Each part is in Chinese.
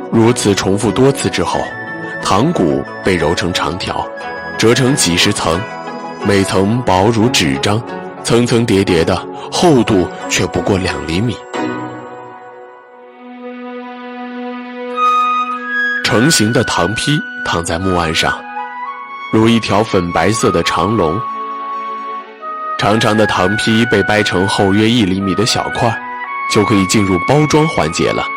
如此重复多次之后，糖谷被揉成长条，折成几十层，每层薄如纸张，层层叠叠的，厚度却不过2厘米。成型的糖坯躺在木案上，如一条粉白色的长龙。长长的糖坯被掰成厚约1厘米的小块，就可以进入包装环节了。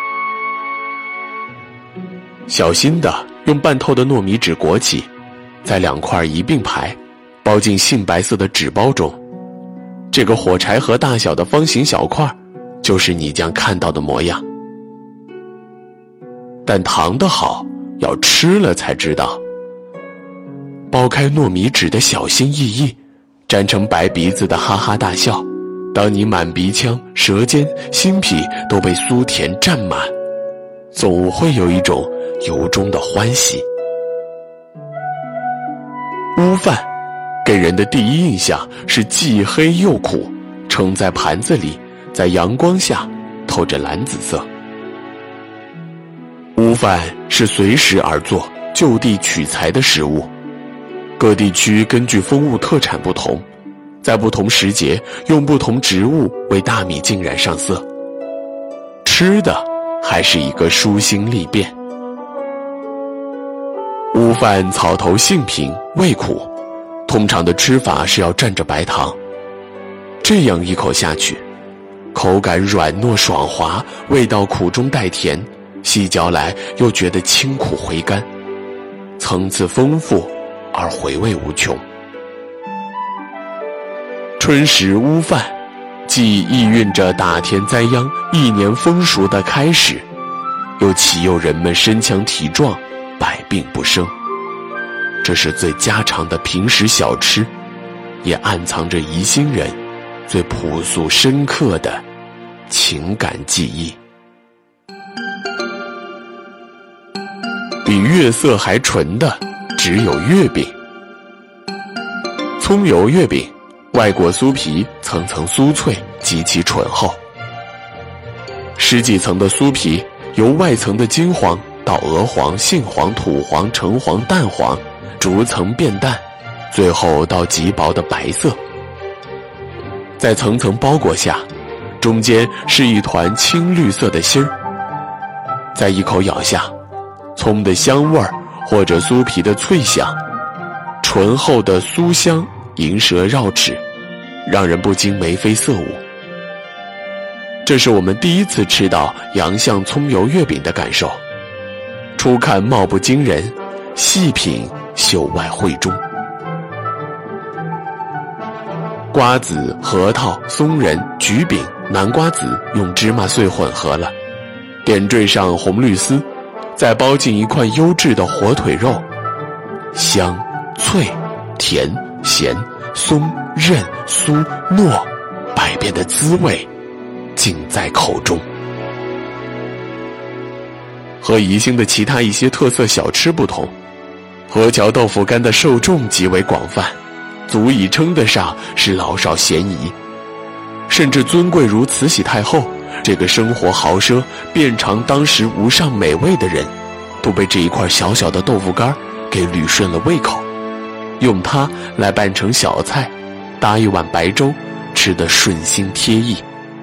小心地用半透的糯米纸裹起，再2块一并排，包进杏白色的纸包中。这个火柴盒大小的方形小块，就是你将看到的模样。但糖的好，要吃了才知道。剥开糯米纸的小心翼翼，粘成白鼻子的哈哈大笑，当你满鼻腔、舌尖、心脾都被酥甜占满，总会有一种由衷的欢喜。乌饭给人的第一印象是既黑又苦，盛在盘子里，在阳光下透着蓝紫色。乌饭是随时而作、就地取材的食物，各地区根据风物特产不同，在不同时节用不同植物为大米浸染上色。吃的还是一个舒心利便。乌饭草头性平，味苦，通常的吃法是要蘸着白糖。这样一口下去，口感软糯爽滑，味道苦中带甜，细嚼来又觉得清苦回甘，层次丰富而回味无穷。春食乌饭，既意蕴着打田栽秧、一年丰熟的开始，又祈佑人们身强体壮、百病不生。这是最家常的平时小吃，也暗藏着宜兴人最朴素深刻的情感记忆。比月色还纯的只有月饼。葱油月饼，外裹酥皮，层层酥脆，极其醇厚。10几层的酥皮，由外层的金黄到鹅黄、杏黄、土黄、橙黄、淡黄，逐层变淡，最后到极薄的白色。在层层包裹下，中间是一团青绿色的芯儿。在一口咬下，葱的香味儿或者酥皮的脆响，醇厚的酥香萦舌绕齿，让人不禁眉飞色舞。这是我们第一次吃到洋巷葱油月饼的感受。初看貌不惊人，细品秀外慧中。瓜子、核桃、松仁、橘饼、南瓜子用芝麻碎混合了，点缀上红绿丝，再包进一块优质的火腿肉，香、脆、甜、咸、松、韧、酥、糯，百变的滋味尽在口中。和宜兴的其他一些特色小吃不同，河桥豆腐干的受众极为广泛，足以称得上是老少咸宜。甚至尊贵如慈禧太后这个生活豪奢、遍尝当时无上美味的人，都被这一块小小的豆腐干给捋顺了胃口，用它来拌成小菜，搭一碗白粥，吃得顺心贴意。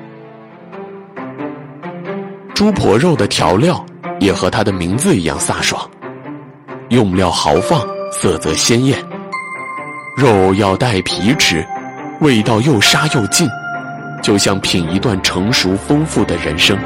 猪婆肉的调料也和它的名字一样飒爽，用料豪放，色泽鲜艳。肉要带皮吃，味道又杀又劲，就像品一段成熟丰富的人生。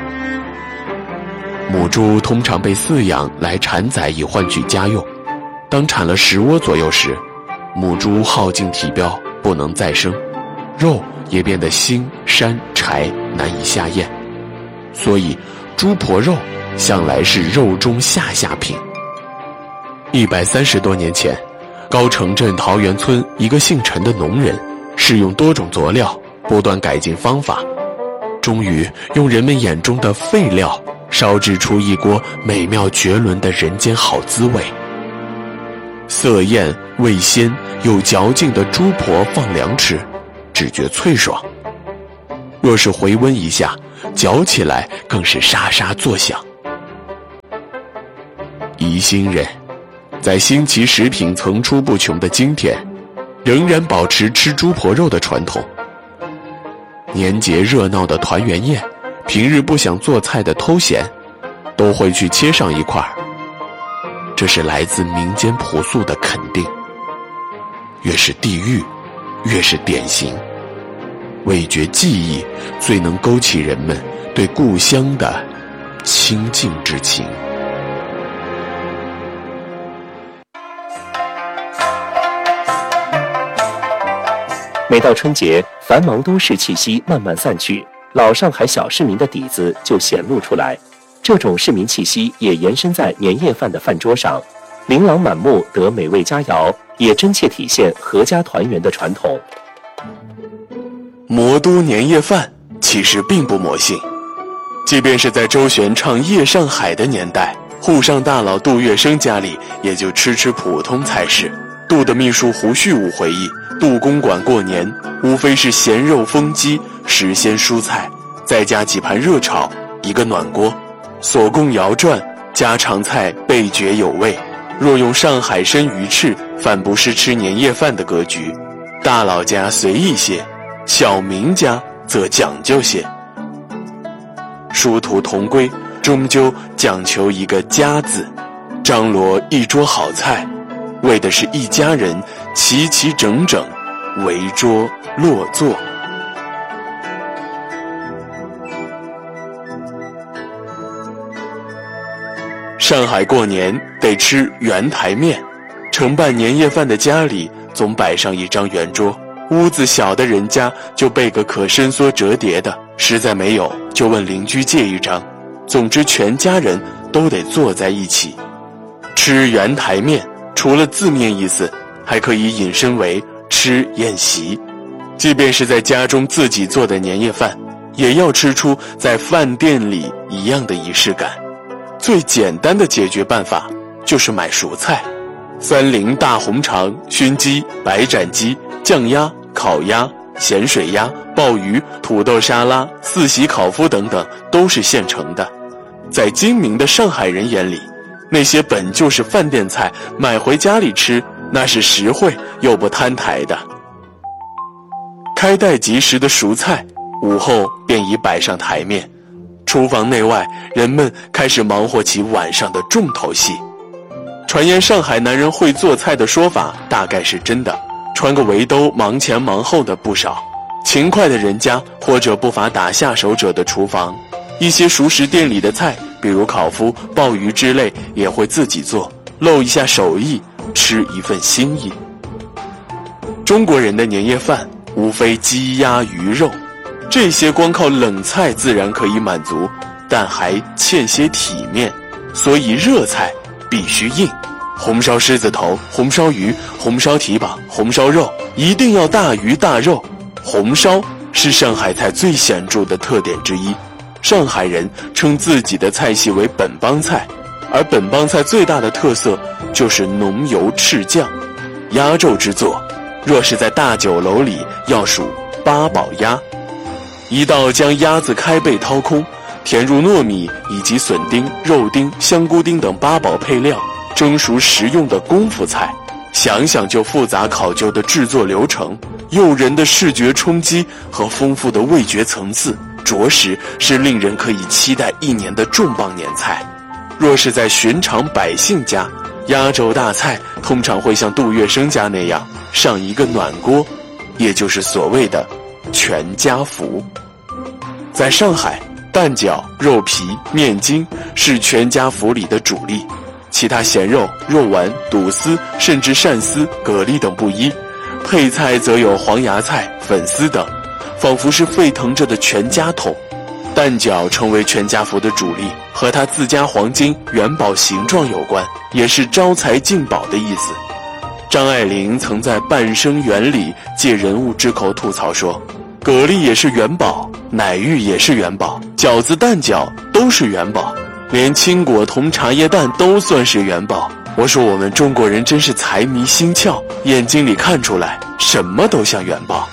母猪通常被饲养来产崽以换取家用，当产了10窝左右时，母猪耗尽体表，不能再生，肉也变得腥、膻、柴，难以下咽，所以猪婆肉向来是肉中下品。130多年前，高城镇桃源村一个姓陈的农人，试用多种佐料，不断改进方法，终于用人们眼中的废料烧制出一锅美妙绝伦的人间好滋味。色艳味鲜有嚼劲的猪婆放凉吃，只觉脆爽；若是回温一下，嚼起来更是沙沙作响。 宜兴人在新奇食品层出不穷的今天，仍然保持吃猪婆肉的传统。年节热闹的团圆宴，平日不想做菜的偷闲，都会去切上一块儿。这是来自民间朴素的肯定。越是地域，越是典型。味觉记忆最能勾起人们对故乡的亲近之情。 每到春节，繁忙都市气息慢慢散去，老上海小市民的底子就显露出来。这种市民气息也延伸在年夜饭的饭桌上，琳琅满目得美味佳肴，也真切体现阖家团圆的传统。 魔都年夜饭其实并不魔性，即便是在周璇唱夜上海的年代，沪上大佬杜月笙家里也就吃普通菜式。杜的秘书胡旭武回忆，杜公馆过年无非是咸肉风鸡、时鲜蔬菜，再加几盘热炒，一个暖锅，所供肴馔，家常菜倍觉有味。若用上海参鱼翅，反不是吃年夜饭的格局。大佬家随意些，小民家则讲究些。殊途同归，终究讲求一个家字，张罗一桌好菜，为的是一家人齐齐整整围桌落座。上海过年得吃圆台面，承办年夜饭的家里总摆上一张圆桌，屋子小的人家就备个可伸缩折叠的，实在没有就问邻居借一张。总之全家人都得坐在一起。吃圆台面除了字面意思，还可以引申为吃宴席。即便是在家中自己做的年夜饭，也要吃出在饭店里一样的仪式感。最简单的解决办法就是买熟菜，三菱大红肠、熏鸡、白斩鸡、酱鸭、烤鸭、咸水鸭、鲍鱼、土豆沙拉、四喜烤麸等等都是现成的。在精明的上海人眼里，那些本就是饭店菜，买回家里吃，那是实惠又不摊台的。开袋即食的熟菜，午后便已摆上台面。厨房内外，人们开始忙活起晚上的重头戏。传言上海男人会做菜的说法大概是真的，穿个围兜忙前忙后的不少。勤快的人家或者不乏打下手者的厨房，一些熟食店里的菜，比如烤麸、鲍鱼之类，也会自己做，露一下手艺，吃一份心意。中国人的年夜饭无非鸡鸭鱼肉，这些光靠冷菜自然可以满足，但还欠些体面，所以热菜必须硬。红烧狮子头、红烧鱼、红烧蹄膀、红烧肉，一定要大鱼大肉。红烧是上海菜最显著的特点之一。上海人称自己的菜系为本帮菜，而本帮菜最大的特色就是浓油赤酱。鸭肉之作，若是在大酒楼里，要数八宝鸭。一道将鸭子开背掏空，填入糯米以及笋丁、肉丁、香菇丁等八宝配料，蒸熟食用的功夫菜。想想就复杂考究的制作流程，诱人的视觉冲击和丰富的味觉层次，着实是令人可以期待一年的重磅年菜。若是在寻常百姓家，压轴大菜通常会像杜月笙家那样上一个暖锅，也就是所谓的全家福。在上海，蛋饺、肉皮、面筋是全家福里的主力，其他咸肉、肉丸、肚丝甚至鳝丝、蛤蜊等不一，配菜则有黄芽菜、粉丝等，仿佛是沸腾着的全家桶。蛋饺成为全家福的主力，和它自家黄金元宝形状有关，也是招财进宝的意思。张爱玲曾在《半生缘》里借人物之口吐槽说，蛤蜊也是元宝，奶玉也是元宝，饺子蛋饺都是元宝，连青果同茶叶蛋都算是元宝。我说我们中国人真是财迷心窍，眼睛里看出来什么都像元宝。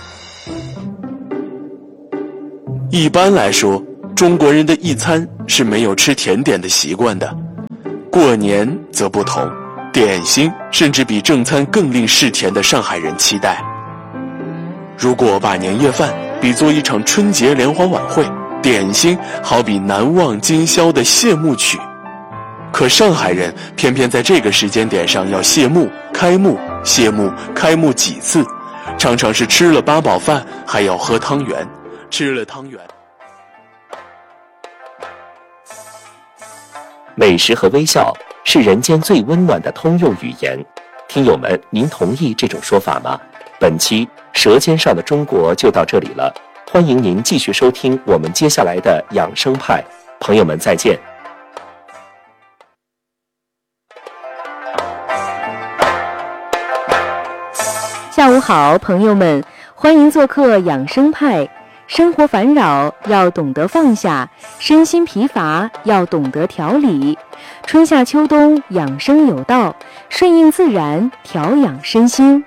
一般来说，中国人的一餐是没有吃甜点的习惯的。 过年则不同，点心甚至比正餐更令世田的上海人期待。如果把年夜饭比作一场春节联欢晚会，点心好比难忘今宵的谢幕曲。可上海人偏偏在这个时间点上要谢幕、开幕、谢幕、开幕几次，常常是吃了八宝饭还要喝汤圆，吃了汤圆。 美食和微笑是人间最温暖的通用语言，听友们，您同意这种说法吗？本期《舌尖上的中国》就到这里了，欢迎您继续收听我们接下来的养生派，朋友们再见。 下午好，朋友们，欢迎做客养生派。生活烦扰要懂得放下，身心疲乏要懂得调理。春夏秋冬养生有道，顺应自然，调养身心。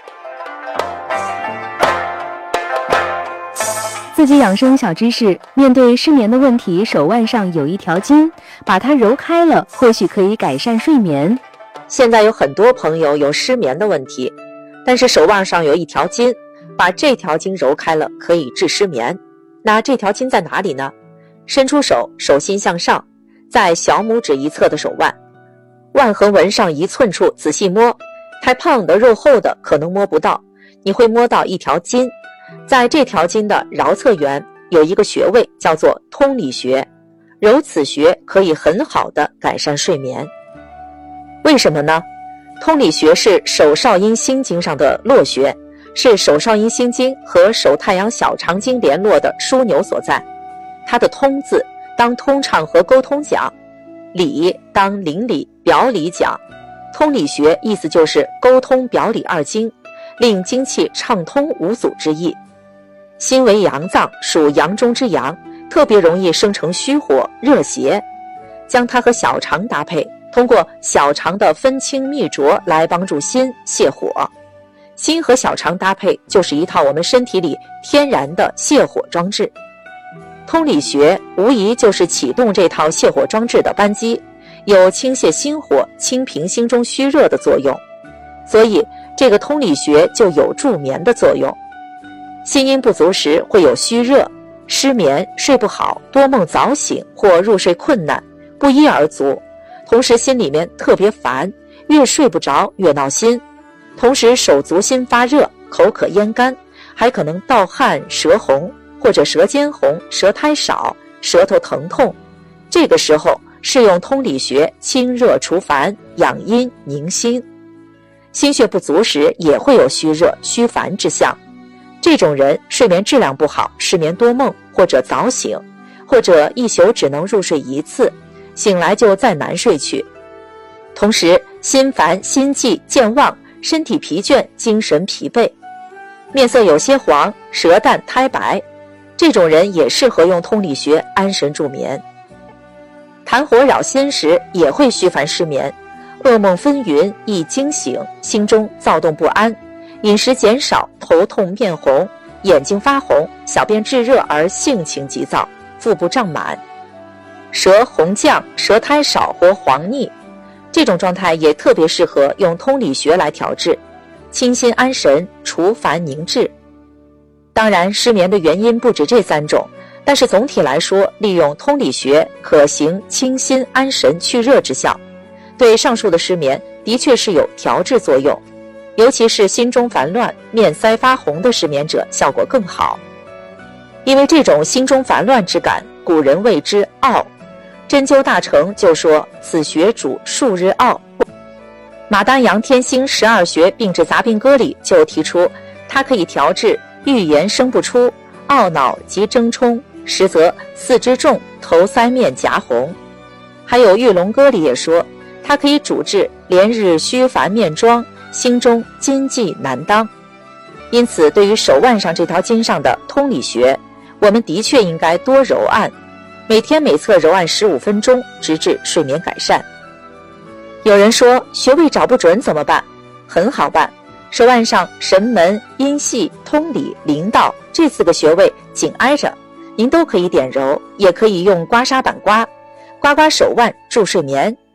自己养生小知识：面对失眠的问题，手腕上有一条筋，把它揉开了，或许可以改善睡眠。 现在有很多朋友有失眠的问题，但是手腕上有一条筋，把这条筋揉开了可以治失眠。那这条筋在哪里呢？伸出手，手心向上，在小拇指一侧的手腕，腕横纹上1寸处仔细摸，太胖的肉厚的可能摸不到，你会摸到一条筋。在这条筋的桡侧缘有一个穴位叫做通里穴，揉此穴可以很好的改善睡眠。为什么呢？通里穴是手少阴心经上的络穴，是手少阴心经和手太阳小肠经联络的枢纽所在。它的通字当通畅和沟通讲，里当邻里表里讲。通里穴意思就是沟通表里二经，令精气畅通无阻之意。心为阳脏，属阳中之阳，特别容易生成虚火热邪。将它和小肠搭配，通过小肠的分清泌浊来帮助心泻火。心和小肠搭配就是一套我们身体里天然的泻火装置。通里穴无疑就是启动这套泻火装置的扳机，有清泻心火、清平心中虚热的作用。所以这个通里穴就有助眠的作用。心阴不足时会有虚热、失眠、睡不好、多梦早醒或入睡困难，不一而足。同时心里面特别烦，越睡不着越闹心。同时手足心发热，口渴咽干，还可能盗汗、舌红，或者舌尖红、舌苔少、舌头疼痛。这个时候适用通里穴清热除烦，养阴宁心。心血不足时也会有虚热、虚烦之象。这种人睡眠质量不好，失眠多梦，或者早醒，或者一宿只能入睡1次，醒来就再难睡去。同时心烦、心悸、健忘，身体疲倦，精神疲惫，面色有些黄，舌淡苔白，这种人也适合用通里穴安神助眠。痰火扰心时也会虚烦失眠，噩梦纷纭，易惊醒，心中躁动不安，饮食减少，头痛面红，眼睛发红，小便炙热而性情急躁，腹部胀满，舌红绛，舌苔少或黄腻，这种状态也特别适合用通里穴来调治，清心安神，除烦凝滞。当然失眠的原因不止这3种，但是总体来说，利用通里穴可行清心安神去热之效，对上述的失眠的确是有调治作用，尤其是心中烦乱、面腮发红的失眠者效果更好。因为这种心中烦乱之感，古人谓之懊。针灸大成就说此穴主数日懊。马丹阳天星12穴病治杂病歌里就提出，它可以调治欲言生不出、懊恼及争冲，实则四肢重、头腮面颊红。还有玉龙歌里也说，它可以主治连日虚烦面妆，心中筋悸难当。因此对于手腕上这条筋上的通里穴，我们的确应该多揉按，每天每侧揉按15分钟，直至睡眠改善。有人说穴位找不准怎么办？很好办，手腕上神门、阴系、通里、灵道这4个穴位紧挨着，您都可以点揉，也可以用刮痧板刮，刮刮手腕助睡眠，